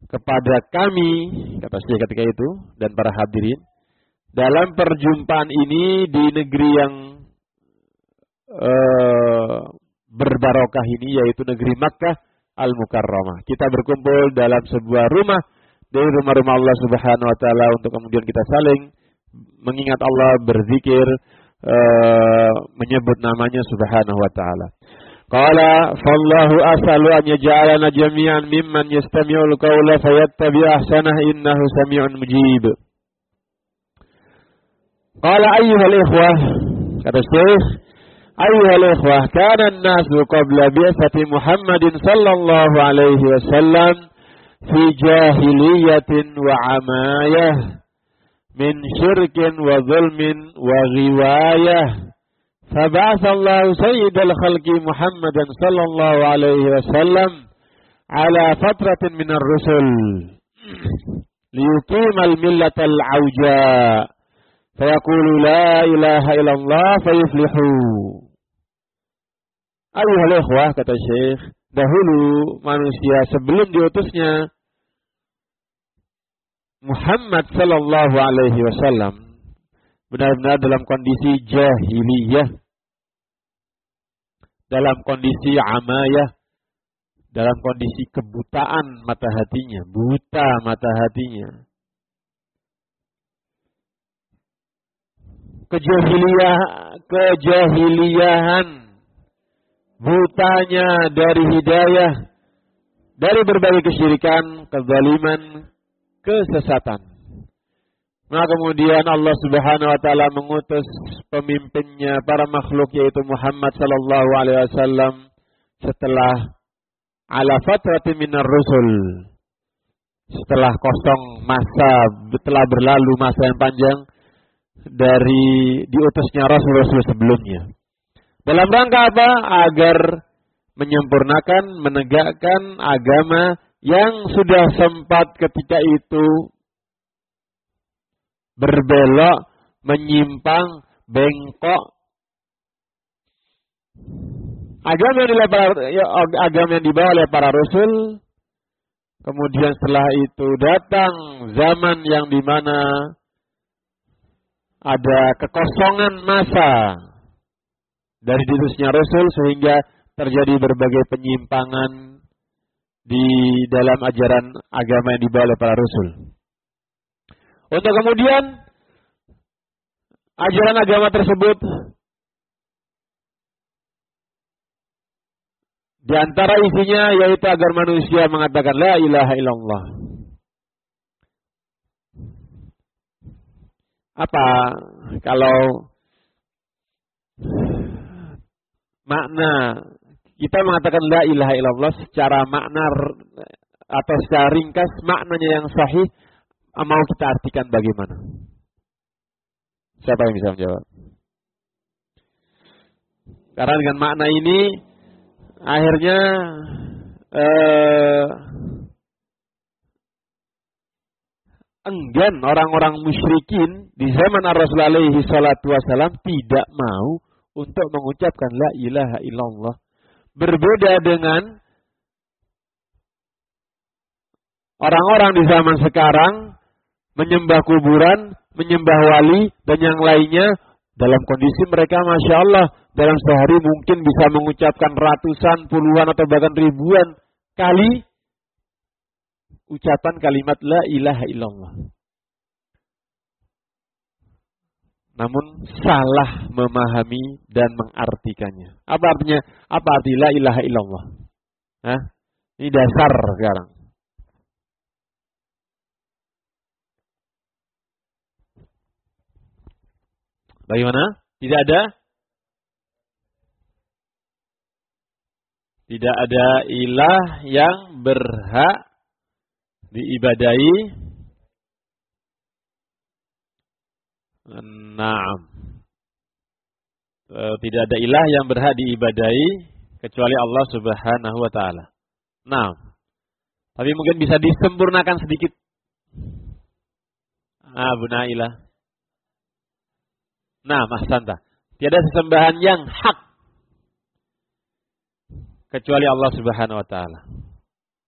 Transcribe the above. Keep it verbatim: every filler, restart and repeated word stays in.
kepada kami, kata Syekh ketika itu, dan para hadirin, dalam perjumpaan ini di negeri yang uh, berbarokah ini, yaitu negeri Makkah Al-Mukarramah. Kita berkumpul dalam sebuah rumah dari rumah-rumah Allah Subhanahu wa taala untuk kemudian kita saling mengingat Allah, berzikir, uh, menyebut namanya Subhanahu wa taala. Qala fallahu as'alu an yaj'alana jami'an mimman yastami'ul qawla fayattabi' ahsanah innahu sami'un mujib. Qala ayyuhal ikhwah, kata Syekh, ayyuhal ikhwah, kana an-nasu qabla bi'tsati Muhammadin sallallahu alaihi wasallam fi jahiliyatin wa amayah min syirkin wa zulmin wa ghiwayah. فبعث الله سيد الخلق محمدا صلى الله عليه وسلم على فترة من الرسل ليقيم الملة العوجاء فيقول لا إله إلا الله فيفلحوا. Ayuhal ikhwah, kata Syekh, dahulu manusia sebelum diutusnya Muhammad sallallahu alaihi wasallam benar-benar dalam kondisi jahiliyah, dalam kondisi amayah, dalam kondisi kebutaan mata hatinya, buta mata hatinya. Kejahiliyah, kejahiliyahan, butanya dari hidayah, dari berbagai kesyirikan, kezaliman, kesesatan. Nah kemudian Allah Subhanahu wa taala mengutus pemimpinnya para makhluk yaitu Muhammad sallallahu alaihi wasallam setelah ala fatratin minar rusul. Setelah kosong masa, telah berlalu masa yang panjang dari diutusnya rasul-rasul sebelumnya. Dalam rangka apa? Agar menyempurnakan, menegakkan agama yang sudah sempat ketika itu berbelok, menyimpang, bengkok. Agama yang, para, agama yang dibawa oleh para rasul. Kemudian setelah itu datang zaman yang dimana ada kekosongan masa dari diutusnya rasul sehingga terjadi berbagai penyimpangan di dalam ajaran agama yang dibawa oleh para rasul. Untuk kemudian ajaran agama tersebut di antara isinya yaitu agar manusia mengatakan la ilaha illallah. Apa kalau makna kita mengatakan la ilaha illallah secara makna atau secara ringkas maknanya yang sahih, mau kita artikan bagaimana? Siapa yang bisa menjawab? Karena dengan makna ini akhirnya eh, enggan orang-orang musyrikin di zaman Rasul alaihi salatu wasalam tidak mau untuk mengucapkan la ilaha illallah. Berbeda dengan orang-orang di zaman sekarang menyembah kuburan, menyembah wali, dan yang lainnya dalam kondisi mereka Masya Allah dalam sehari mungkin bisa mengucapkan ratusan, puluhan, atau bahkan ribuan kali ucapan kalimat la ilaha illallah. Namun salah memahami dan mengartikannya. Apa artinya? Apa arti la ilaha illallah? Hah? Ini dasar sekarang. Bagaimana? Tidak ada? Tidak ada ilah yang berhak diibadahi. Naam. Tidak ada ilah yang berhak diibadahi kecuali Allah Subhanahu wa taala. Naam. Tapi mungkin bisa disempurnakan sedikit. Ah, bunailah. Nah, ahsanta. Tiada sesembahan yang hak kecuali Allah Subhanahu wa taala.